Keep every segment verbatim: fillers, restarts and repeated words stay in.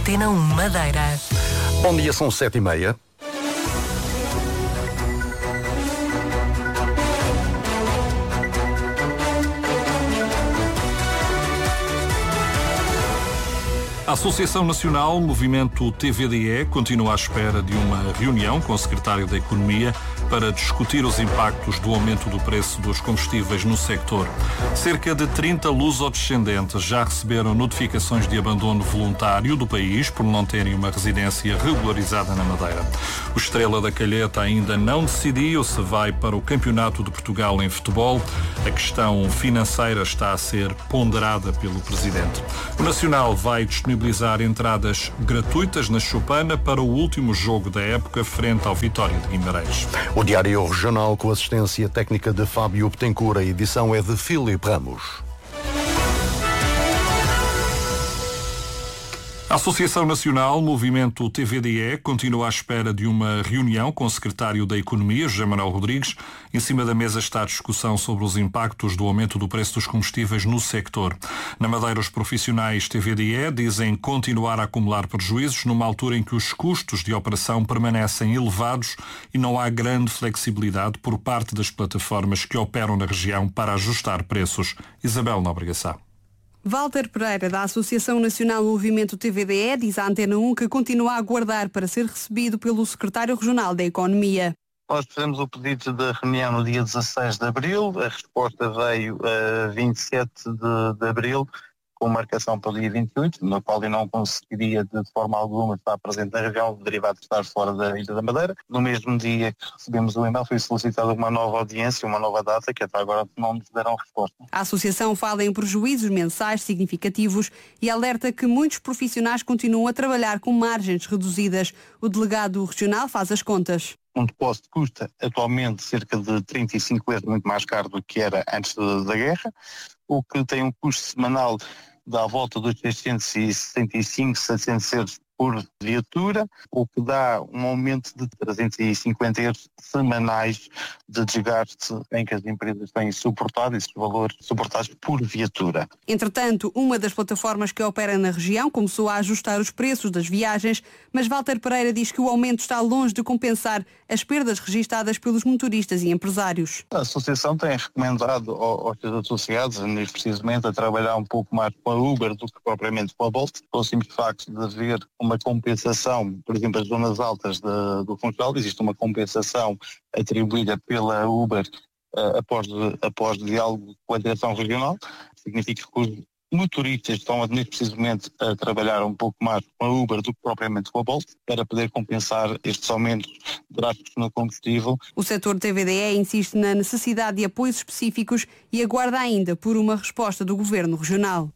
Antena um Madeira. Bom dia, são sete e meia. A Associação Nacional Movimento T V D E continua à espera de uma reunião com o Secretário da Economia para discutir os impactos do aumento do preço dos combustíveis no sector. Cerca de trinta lusodescendentes já receberam notificações de abandono voluntário do país por não terem uma residência regularizada na Madeira. O Estrela da Calheta ainda não decidiu se vai para o Campeonato de Portugal em futebol. A questão financeira está a ser ponderada pelo Presidente. O Nacional vai disponibilizar entradas gratuitas na Choupana para o último jogo da época frente ao Vitória de Guimarães. O Diário Regional com assistência técnica de Fábio Betancourt. A edição é de Filipe Ramos. A Associação Nacional Movimento T V D E continua à espera de uma reunião com o Secretário da Economia, José Manuel Rodrigues. Em cima da mesa está a discussão sobre os impactos do aumento do preço dos combustíveis no sector. Na Madeira, os profissionais T V D E dizem continuar a acumular prejuízos numa altura em que os custos de operação permanecem elevados e não há grande flexibilidade por parte das plataformas que operam na região para ajustar preços. Isabel Nóbrega Sá. Walter Pereira, da Associação Nacional Movimento T V D E, diz à Antena um que continua a aguardar para ser recebido pelo Secretário Regional da Economia. Nós fizemos o pedido de reunião no dia dezasseis de abril, a resposta veio a vinte e sete de, de abril, com marcação para o dia vinte e oito, na qual eu não conseguiria de forma alguma estar presente na região, derivado de estar fora da Ilha da Madeira. No mesmo dia que recebemos o e-mail foi solicitada uma nova audiência, uma nova data, que até agora não nos deram resposta. A Associação fala em prejuízos mensais significativos e alerta que muitos profissionais continuam a trabalhar com margens reduzidas. O delegado regional faz as contas. Um depósito custa atualmente cerca de trinta e cinco euros, muito mais caro do que era antes da guerra, o que tem um custo semanal da volta dos seiscentos e sessenta e cinco, setecentos euros por viatura, o que dá um aumento de trezentos e cinquenta euros semanais de desgaste em que as empresas têm suportado esses valores suportados por viatura. Entretanto, uma das plataformas que opera na região começou a ajustar os preços das viagens, mas Walter Pereira diz que o aumento está longe de compensar as perdas registadas pelos motoristas e empresários. A Associação tem recomendado aos seus associados, neste precisamente, a trabalhar um pouco mais com a Uber do que propriamente com a Bolt, pelo simples facto de haver uma compensação, por exemplo, as zonas altas de, do Funchal, existe uma compensação atribuída pela Uber uh, após, após diálogo com a direção regional. Significa que os motoristas estão neste precisamente a trabalhar um pouco mais com a Uber do que propriamente com a Bolt para poder compensar estes aumentos drásticos no combustível. O setor T V D E insiste na necessidade de apoios específicos e aguarda ainda por uma resposta do Governo Regional.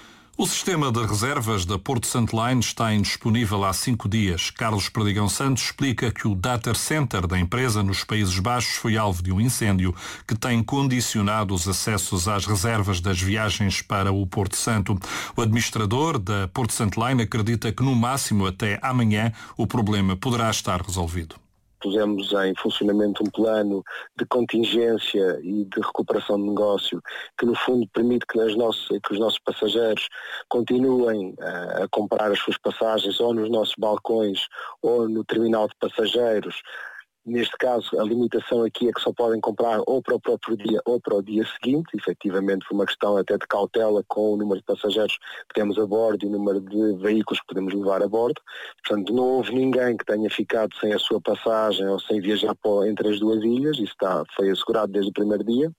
O sistema de reservas da Porto Santo Line está indisponível há cinco dias. Carlos Perdigão Santos explica que o data center da empresa nos Países Baixos foi alvo de um incêndio que tem condicionado os acessos às reservas das viagens para o Porto Santo. O administrador da Porto Santo Line acredita que no máximo até amanhã o problema poderá estar resolvido. Pusemos em funcionamento um plano de contingência e de recuperação de negócio que, no fundo, permite que, as nossas, que os nossos passageiros continuem a, a comprar as suas passagens ou nos nossos balcões ou no terminal de passageiros. Neste caso, a limitação aqui é que só podem comprar ou para o próprio dia ou para o dia seguinte, efetivamente por uma questão até de cautela com o número de passageiros que temos a bordo e o número de veículos que podemos levar a bordo. Portanto, não houve ninguém que tenha ficado sem a sua passagem ou sem viajar entre as duas ilhas, isso está, foi assegurado desde o primeiro dia.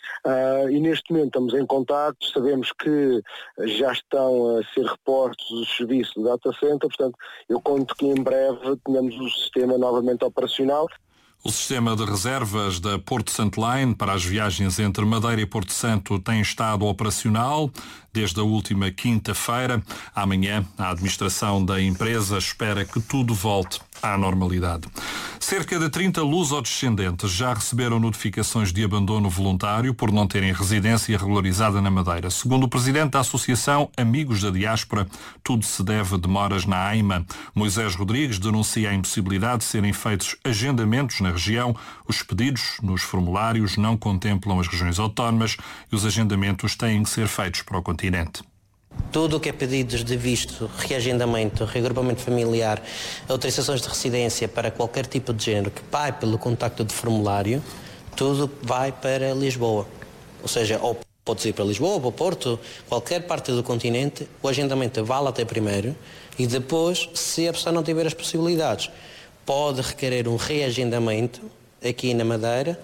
Uh, e neste momento estamos em contacto, sabemos que já estão a ser repostos os serviços do data center, portanto eu conto que em breve tenhamos o sistema novamente operacional. O sistema de reservas da Porto Santo Line para as viagens entre Madeira e Porto Santo tem estado operacional desde a última quinta-feira. Amanhã, a administração da empresa espera que tudo volte à normalidade. Cerca de trinta lusodescendentes já receberam notificações de abandono voluntário por não terem residência regularizada na Madeira. Segundo o presidente da Associação Amigos da Diáspora, tudo se deve a demoras na AIMA. Moisés Rodrigues denuncia a impossibilidade de serem feitos agendamentos na região. Os pedidos nos formulários não contemplam as regiões autónomas e os agendamentos têm que ser feitos para o continente. Tudo o que é pedidos de visto, reagendamento, reagrupamento familiar, autorizações de residência para qualquer tipo de género que vai pelo contacto de formulário, tudo vai para Lisboa. Ou seja, ou pode ir para Lisboa, ou para Porto, qualquer parte do continente, o agendamento vale até primeiro e depois, se a pessoa não tiver as possibilidades, pode requerer um reagendamento aqui na Madeira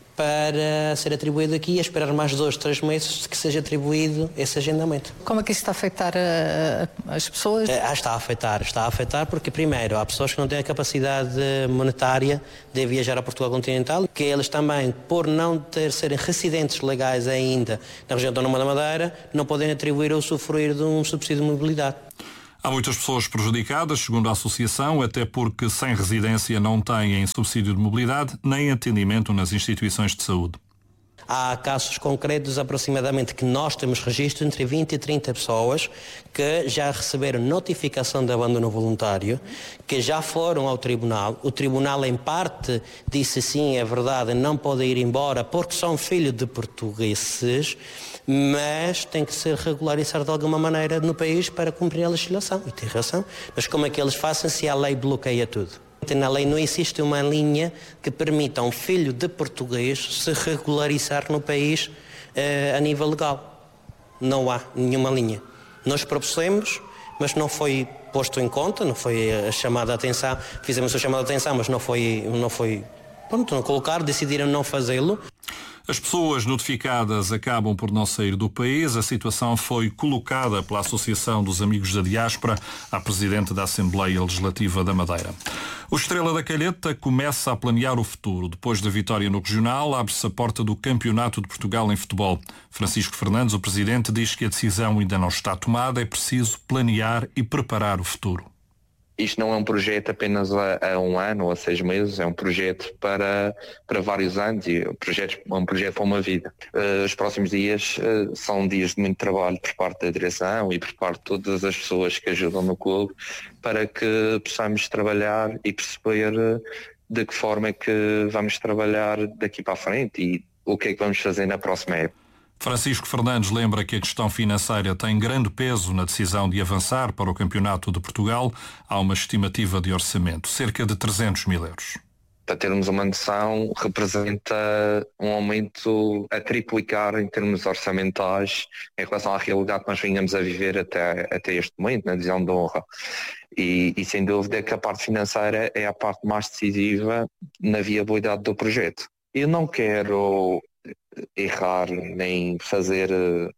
para ser atribuído aqui e esperar mais dois, três meses que seja atribuído esse agendamento. Como é que isso está a afetar a, a, as pessoas? Ah, está a afetar, está a afetar porque, primeiro, há pessoas que não têm a capacidade monetária de viajar a Portugal continental, que eles também, por não ter, serem residentes legais ainda na região autónoma da Madeira, não podem atribuir ou usufruir de um subsídio de mobilidade. Há muitas pessoas prejudicadas, segundo a Associação, até porque sem residência não têm subsídio de mobilidade nem atendimento nas instituições de saúde. Há casos concretos, aproximadamente, que nós temos registro entre vinte e trinta pessoas que já receberam notificação de abandono voluntário, que já foram ao tribunal. O tribunal, em parte, disse sim, é verdade, não podem ir embora porque são filhos de portugueses, mas tem que ser regularizado de alguma maneira no país para cumprir a legislação. E tem razão. Mas como é que eles fazem se a lei bloqueia tudo? Na lei não existe uma linha que permita a um filho de português se regularizar no país eh, a nível legal. Não há nenhuma linha. Nós propusemos, mas não foi posto em conta, não foi a chamada atenção. Fizemos a chamada atenção, mas não foi, não foi pronto, não colocar, decidiram não fazê-lo. As pessoas notificadas acabam por não sair do país. A situação foi colocada pela Associação dos Amigos da Diáspora à Presidente da Assembleia Legislativa da Madeira. O Estrela da Calheta começa a planear o futuro. Depois da vitória no Regional, abre-se a porta do Campeonato de Portugal em futebol. Francisco Fernandes, o Presidente, diz que a decisão ainda não está tomada, é preciso planear e preparar o futuro. Isto não é um projeto apenas a, a um ano ou a seis meses, é um projeto para, para vários anos e um projeto, é um projeto para uma vida. Uh, os próximos dias uh, são dias de muito trabalho por parte da direção e por parte de todas as pessoas que ajudam no clube para que possamos trabalhar e perceber uh, de que forma é que vamos trabalhar daqui para a frente e o que é que vamos fazer na próxima época. Francisco Fernandes lembra que a questão financeira tem grande peso na decisão de avançar para o Campeonato de Portugal. Há uma estimativa de orçamento, cerca de trezentos mil euros. Para termos uma noção, representa um aumento a triplicar em termos orçamentais em relação à realidade que nós vinhamos a viver até, até este momento, na divisão de honra. E, e sem dúvida que a parte financeira é a parte mais decisiva na viabilidade do projeto. Eu não quero errar nem fazer uh,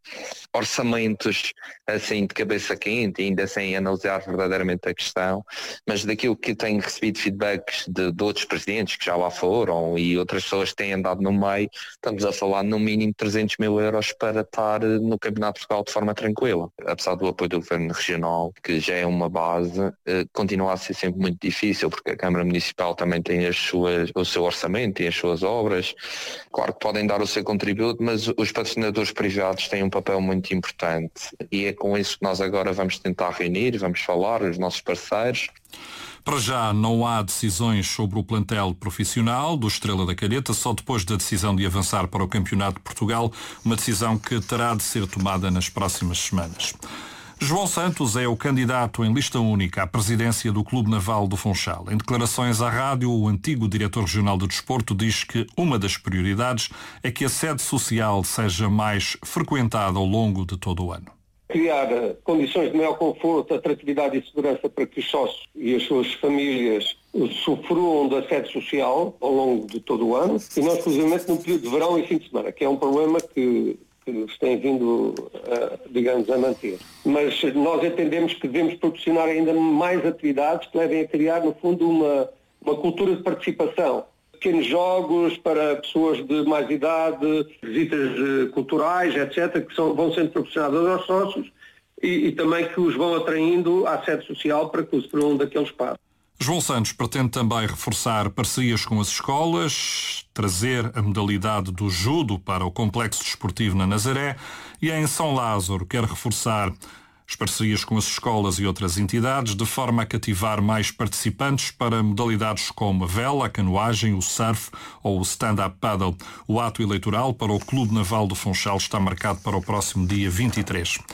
orçamentos assim de cabeça quente, ainda sem analisar verdadeiramente a questão, mas daquilo que tenho recebido feedbacks de, de outros presidentes que já lá foram e outras pessoas que têm andado no meio, estamos a falar no mínimo trezentos mil euros para estar no Campeonato de Portugal de forma tranquila. Apesar do apoio do Governo Regional, que já é uma base, uh, continua a ser sempre muito difícil, porque a Câmara Municipal também tem as suas, o seu orçamento, tem as suas obras. Claro que podem dar o seu contributo, mas os patrocinadores privados têm um papel muito importante e é com isso que nós agora vamos tentar reunir, vamos falar, os nossos parceiros. Para já não há decisões sobre o plantel profissional do Estrela da Calheta, só depois da decisão de avançar para o Campeonato de Portugal, uma decisão que terá de ser tomada nas próximas semanas. João Santos é o candidato em lista única à presidência do Clube Naval do Funchal. Em declarações à rádio, o antigo diretor regional de desporto diz que uma das prioridades é que a sede social seja mais frequentada ao longo de todo o ano. Criar condições de maior conforto, atratividade e segurança para que os sócios e as suas famílias usufruam da sede social ao longo de todo o ano e não exclusivamente no período de verão e fim de semana, que é um problema que que se tem vindo, uh, digamos, a manter. Mas nós entendemos que devemos proporcionar ainda mais atividades que levem a criar, no fundo, uma, uma cultura de participação. Pequenos jogos para pessoas de mais idade, visitas uh, culturais, etcétera, que são, vão sendo proporcionadas aos sócios e, e também que os vão atraindo à sede social para que usufruam daquele espaço. João Santos pretende também reforçar parcerias com as escolas, trazer a modalidade do judo para o complexo desportivo na Nazaré e em São Lázaro quer reforçar as parcerias com as escolas e outras entidades de forma a cativar mais participantes para modalidades como a vela, a canoagem, o surf ou o stand-up paddle. O ato eleitoral para o Clube Naval do Funchal está marcado para o próximo dia vinte e três.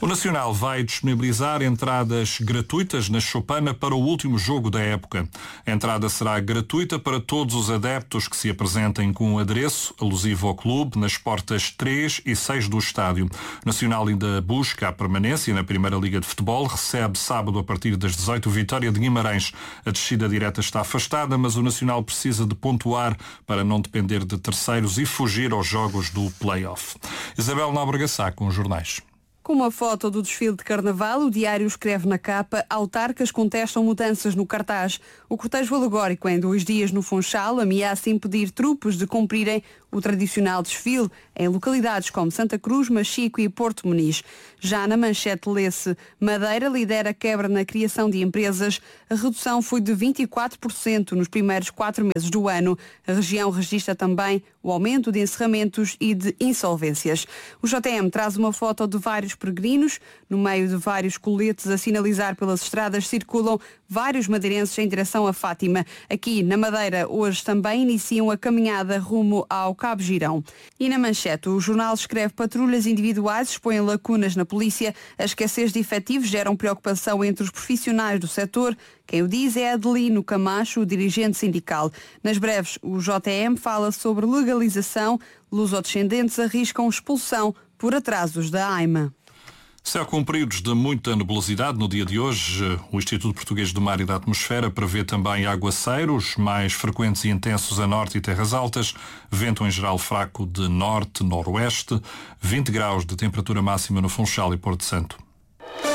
O Nacional vai disponibilizar entradas gratuitas na Choupana para o último jogo da época. A entrada será gratuita para todos os adeptos que se apresentem com um adereço alusivo ao clube nas portas três e seis do estádio. O Nacional ainda busca a permanência na Primeira Liga de Futebol. Recebe sábado a partir das dezoito Vitória de Guimarães. A descida direta está afastada, mas o Nacional precisa de pontuar para não depender de terceiros e fugir aos jogos do play-off. Isabel Nóbrega Sá com os jornais. Com uma foto do desfile de Carnaval, o diário escreve na capa: autarcas contestam mudanças no cartaz. O cortejo alegórico em dois dias no Funchal ameaça impedir trupes de cumprirem o tradicional desfile em localidades como Santa Cruz, Machico e Porto Muniz. Já na manchete lê-se: Madeira lidera quebra na criação de empresas. A redução foi de vinte e quatro por cento nos primeiros quatro meses do ano. A região registra também o aumento de encerramentos e de insolvências. O J M traz uma foto de vários peregrinos. No meio de vários coletes a sinalizar pelas estradas circulam vários madeirenses em direção a Fátima. Aqui na Madeira hoje também iniciam a caminhada rumo ao Cabo Girão. E na manchete o jornal escreve: patrulhas individuais expõem lacunas na polícia. A escassez de efetivos geram preocupação entre os profissionais do setor. Quem o diz é Adelino Camacho, o dirigente sindical. Nas breves, o J M fala sobre legalização. Lusodescendentes arriscam expulsão por atrasos da AIMA. Céu com períodos de muita nebulosidade no dia de hoje. O Instituto Português do Mar e da Atmosfera prevê também aguaceiros, mais frequentes e intensos a norte e terras altas, vento em geral fraco de norte-noroeste, vinte graus de temperatura máxima no Funchal e Porto Santo.